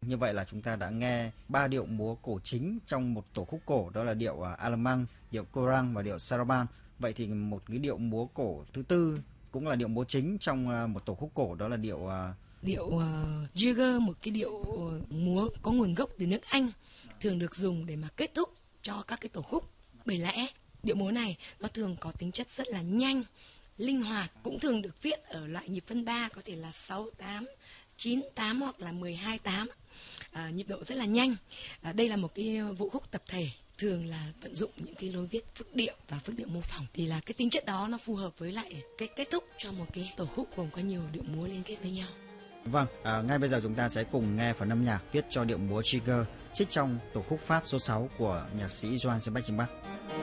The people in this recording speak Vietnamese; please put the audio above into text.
Như vậy là chúng ta đã nghe 3 điệu múa cổ chính trong một tổ khúc cổ, đó là điệu Alemang, điệu Korang và điệu Saraban. Vậy thì một cái điệu múa cổ thứ tư cũng là điệu múa chính trong một tổ khúc cổ, đó là điệu Jigger, một cái điệu múa có nguồn gốc từ nước Anh, thường được dùng để mà kết thúc cho các cái tổ khúc. Bởi lẽ điệu múa này nó thường có tính chất rất là nhanh, linh hoạt, cũng thường được viết ở loại nhịp phân 3, có thể là 6/8, 9/8 hoặc là 12/8. Nhịp độ rất là nhanh. Đây là một cái vũ khúc tập thể, thường là tận dụng những cái lối viết phức điệu và phức điệu mô phỏng, thì là cái tính chất đó nó phù hợp với lại cái kết thúc cho một cái tổ khúc gồm có nhiều điệu múa liên kết với nhau. Vâng, ngay bây giờ chúng ta sẽ cùng nghe phần âm nhạc viết cho điệu múa Jigger trích trong tổ khúc Pháp số 6 của nhạc sĩ Johann Sebastian Bach.